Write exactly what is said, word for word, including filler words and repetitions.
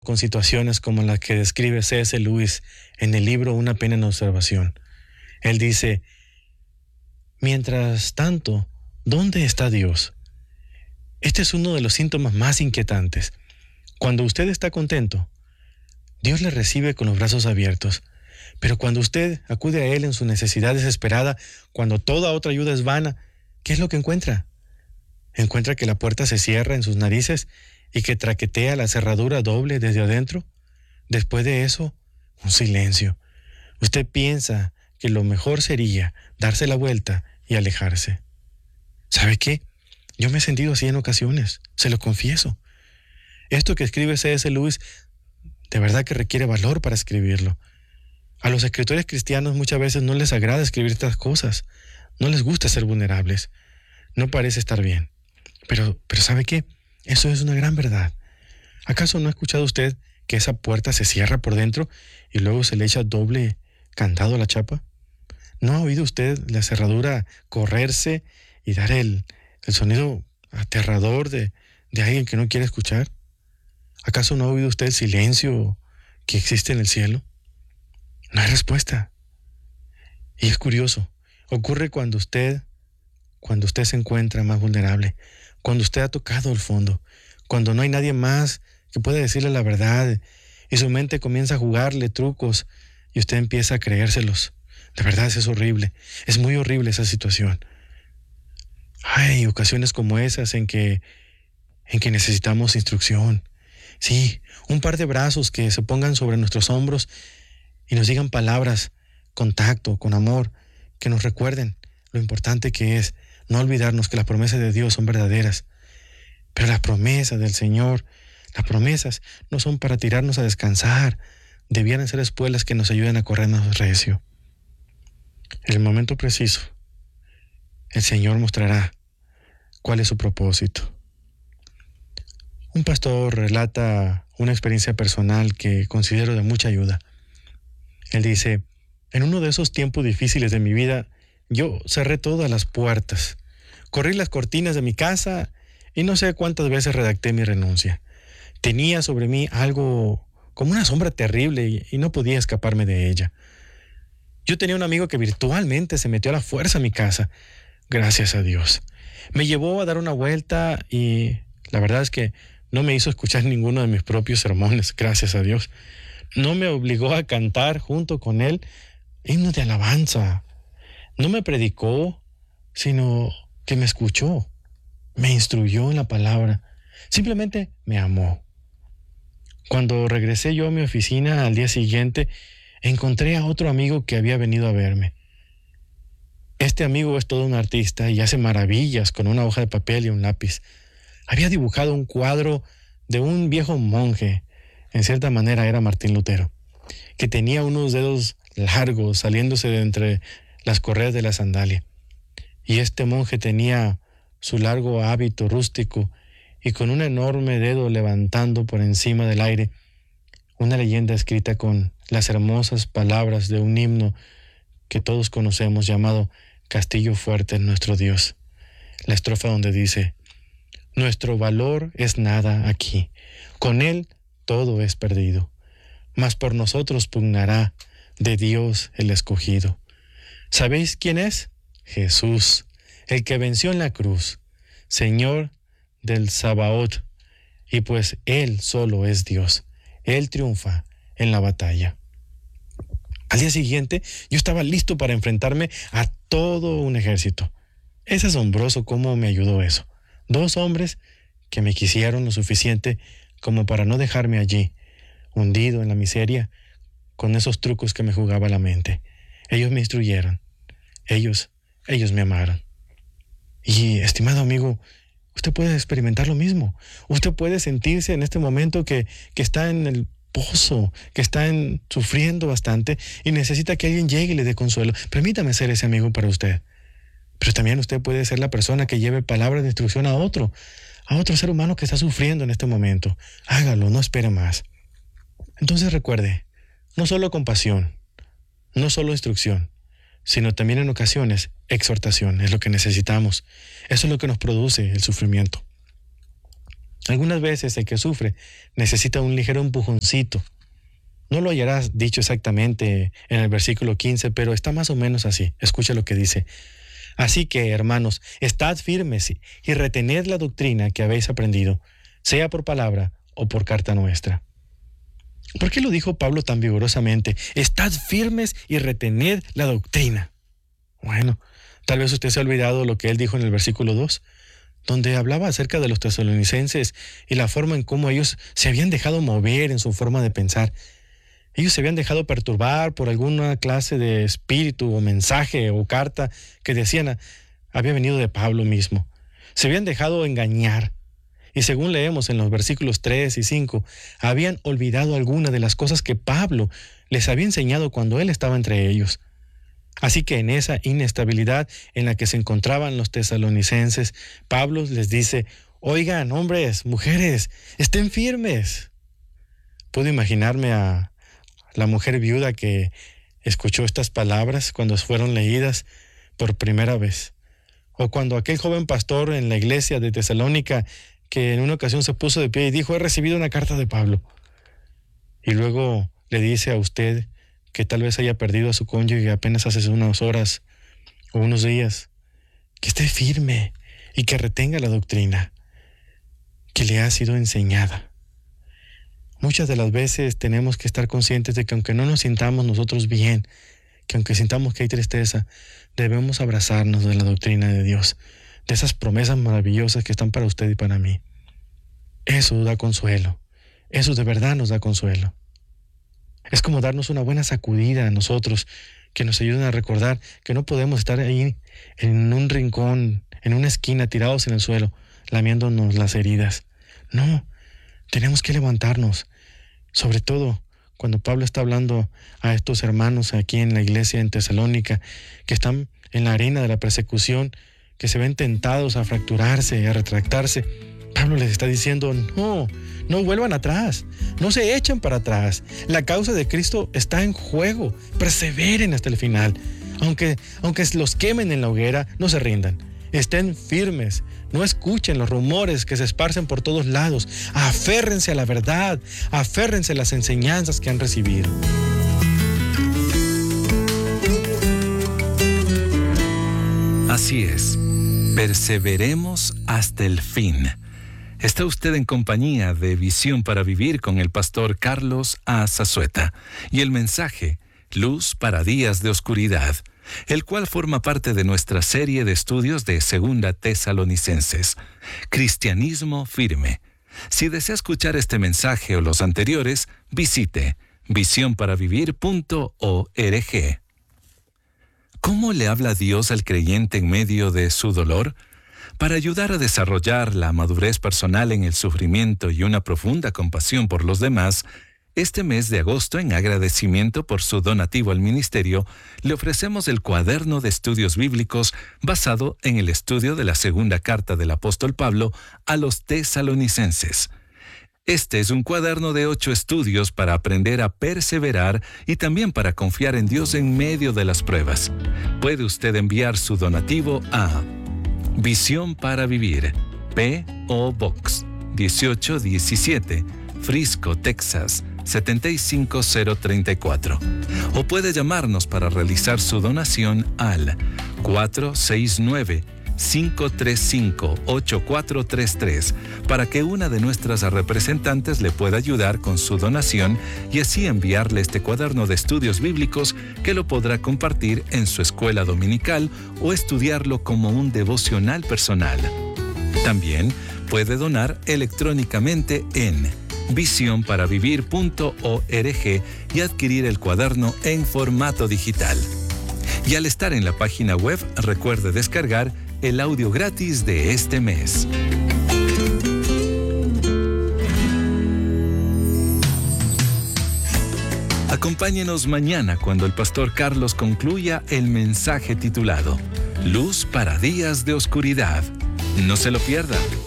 con situaciones como las que describe C S Lewis en el libro Una pena en observación. Él dice, mientras tanto, ¿dónde está Dios? Este es uno de los síntomas más inquietantes. Cuando usted está contento, Dios le recibe con los brazos abiertos. Pero cuando usted acude a Él en su necesidad desesperada, cuando toda otra ayuda es vana, ¿qué es lo que encuentra? ¿Encuentra que la puerta se cierra en sus narices y que traquetea la cerradura doble desde adentro? Después de eso, un silencio. Usted piensa que lo mejor sería darse la vuelta y alejarse. ¿Sabe qué? Yo me he sentido así en ocasiones, se lo confieso. Esto que escribe C S Lewis, de verdad que requiere valor para escribirlo. A los escritores cristianos muchas veces no les agrada escribir estas cosas. No les gusta ser vulnerables. No parece estar bien. Pero, pero ¿sabe qué? Eso es una gran verdad. ¿Acaso no ha escuchado usted que esa puerta se cierra por dentro y luego se le echa doble candado a la chapa? ¿No ha oído usted la cerradura correrse y dar el, el sonido aterrador de, de alguien que no quiere escuchar? ¿Acaso no ha oído usted el silencio que existe en el cielo? No hay respuesta. Y es curioso, ocurre cuando usted, cuando usted se encuentra más vulnerable, cuando usted ha tocado el fondo, cuando no hay nadie más que pueda decirle la verdad y su mente comienza a jugarle trucos y usted empieza a creérselos. De verdad, es horrible, es muy horrible esa situación. Hay ocasiones como esas en que, en que necesitamos instrucción. Sí, un par de brazos que se pongan sobre nuestros hombros y nos digan palabras con tacto, con amor, que nos recuerden lo importante que es no olvidarnos que las promesas de Dios son verdaderas. Pero las promesas del Señor, las promesas no son para tirarnos a descansar, debieran ser espuelas que nos ayuden a correr más recio. En el momento preciso, el Señor mostrará cuál es su propósito. Un pastor relata una experiencia personal que considero de mucha ayuda. Él dice, en uno de esos tiempos difíciles de mi vida, yo cerré todas las puertas, corrí las cortinas de mi casa y no sé cuántas veces redacté mi renuncia. Tenía sobre mí algo como una sombra terrible y, y no podía escaparme de ella. Yo tenía un amigo que virtualmente se metió a la fuerza a mi casa, gracias a Dios. Me llevó a dar una vuelta y la verdad es que no me hizo escuchar ninguno de mis propios sermones, gracias a Dios. No me obligó a cantar junto con él himnos de alabanza. No me predicó, sino que me escuchó, me instruyó en la palabra. Simplemente me amó. Cuando regresé yo a mi oficina al día siguiente, encontré a otro amigo que había venido a verme. Este amigo es todo un artista y hace maravillas con una hoja de papel y un lápiz. Había dibujado un cuadro de un viejo monje, en cierta manera era Martín Lutero, que tenía unos dedos largos saliéndose de entre las correas de la sandalia. Y este monje tenía su largo hábito rústico y con un enorme dedo levantando por encima del aire una leyenda escrita con las hermosas palabras de un himno que todos conocemos llamado Castillo fuerte es nuestro Dios. La estrofa donde dice, nuestro valor es nada aquí, con él todo es perdido, mas por nosotros pugnará de Dios el escogido. ¿Sabéis quién es? Jesús, el que venció en la cruz, Señor del Sabaoth, y pues Él solo es Dios. Él triunfa en la batalla. Al día siguiente, yo estaba listo para enfrentarme a todo un ejército. Es asombroso cómo me ayudó eso. Dos hombres que me quisieron lo suficiente como para no dejarme allí, hundido en la miseria, con esos trucos que me jugaba la mente. Ellos me instruyeron. Ellos, ellos me amaron. Y, estimado amigo, usted puede experimentar lo mismo. Usted puede sentirse en este momento que, que está en el pozo, que está en, sufriendo bastante y necesita que alguien llegue y le dé consuelo. Permítame ser ese amigo para usted. Pero también usted puede ser la persona que lleve palabras de instrucción a otro, a otro ser humano que está sufriendo en este momento. Hágalo, no espere más. Entonces recuerde, no solo compasión, no solo instrucción, sino también en ocasiones exhortación es lo que necesitamos. Eso es lo que nos produce el sufrimiento. Algunas veces el que sufre necesita un ligero empujoncito. No lo hallarás dicho exactamente en el versículo quince, pero está más o menos así. Escucha lo que dice. Así que, hermanos, estad firmes y retened la doctrina que habéis aprendido, sea por palabra o por carta nuestra. ¿Por qué lo dijo Pablo tan vigorosamente? Estad firmes y retened la doctrina. Bueno, tal vez usted se ha olvidado lo que él dijo en el versículo dos, donde hablaba acerca de los tesalonicenses y la forma en cómo ellos se habían dejado mover en su forma de pensar. Ellos se habían dejado perturbar por alguna clase de espíritu o mensaje o carta que decían había venido de Pablo mismo. Se habían dejado engañar. Y según leemos en los versículos tres y cinco, habían olvidado algunas de las cosas que Pablo les había enseñado cuando él estaba entre ellos. Así que en esa inestabilidad en la que se encontraban los tesalonicenses, Pablo les dice, oigan, hombres, mujeres, estén firmes. Puedo imaginarme a la mujer viuda que escuchó estas palabras cuando fueron leídas por primera vez. O cuando aquel joven pastor en la iglesia de Tesalónica que en una ocasión se puso de pie y dijo, he recibido una carta de Pablo. Y luego le dice a usted que tal vez haya perdido a su cónyuge apenas hace unas horas o unos días, que esté firme y que retenga la doctrina que le ha sido enseñada. Muchas de las veces tenemos que estar conscientes de que aunque no nos sintamos nosotros bien, que aunque sintamos que hay tristeza, debemos abrazarnos de la doctrina de Dios, de esas promesas maravillosas que están para usted y para mí. Eso da consuelo, eso de verdad nos da consuelo. Es como darnos una buena sacudida a nosotros, que nos ayuden a recordar que no podemos estar ahí en un rincón, en una esquina, tirados en el suelo, lamiéndonos las heridas. No, tenemos que levantarnos, sobre todo cuando Pablo está hablando a estos hermanos aquí en la iglesia en Tesalónica, que están en la arena de la persecución, que se ven tentados a fracturarse, a retractarse. Pablo les está diciendo, no, no vuelvan atrás, no se echen para atrás. La causa de Cristo está en juego, perseveren hasta el final. Aunque, aunque los quemen en la hoguera, no se rindan. Estén firmes, no escuchen los rumores que se esparcen por todos lados. Aférrense a la verdad, aférrense a las enseñanzas que han recibido. Así es, perseveremos hasta el fin. Está usted en compañía de Visión para Vivir con el pastor Carlos A. Zazueta y el mensaje Luz para días de oscuridad, el cual forma parte de nuestra serie de estudios de Segunda Tesalonicenses, Cristianismo Firme. Si desea escuchar este mensaje o los anteriores, visite visión para vivir punto org. ¿Cómo le habla Dios al creyente en medio de su dolor? Para ayudar a desarrollar la madurez personal en el sufrimiento y una profunda compasión por los demás, este mes de agosto, en agradecimiento por su donativo al ministerio, le ofrecemos el cuaderno de estudios bíblicos basado en el estudio de la segunda carta del apóstol Pablo a los tesalonicenses. Este es un cuaderno de ocho estudios para aprender a perseverar y también para confiar en Dios en medio de las pruebas. Puede usted enviar su donativo a Visión para Vivir, P O Box dieciocho diecisiete, Frisco, Texas siete cinco cero tres cuatro. O puede llamarnos para realizar su donación al cuatro seis nueve, cinco tres cinco, ocho cuatro tres tres para que una de nuestras representantes le pueda ayudar con su donación y así enviarle este cuaderno de estudios bíblicos que lo podrá compartir en su escuela dominical o estudiarlo como un devocional personal. También puede donar electrónicamente en visión para vivir punto org y adquirir el cuaderno en formato digital. Y al estar en la página web, recuerde descargar el audio gratis de este mes. Acompáñenos mañana cuando el pastor Carlos concluya el mensaje titulado Luz para días de oscuridad. No se lo pierda.